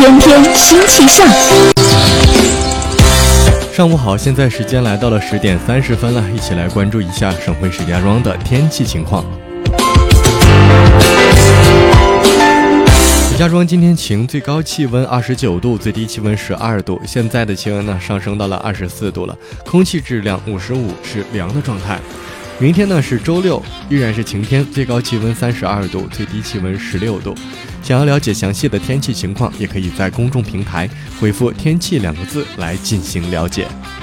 天天新气象。 上午好，现在时间来到了10点30分了，一起来关注一下省会石家庄的天气情况。石家庄今天晴，最高气温29度，最低气温12度，现在的气温呢上升到了24度了，空气质量55，是凉的状态。明天呢是周六，依然是晴天，最高气温32度，最低气温16度。想要了解详细的天气情况，也可以在公众平台回复天气2个字来进行了解。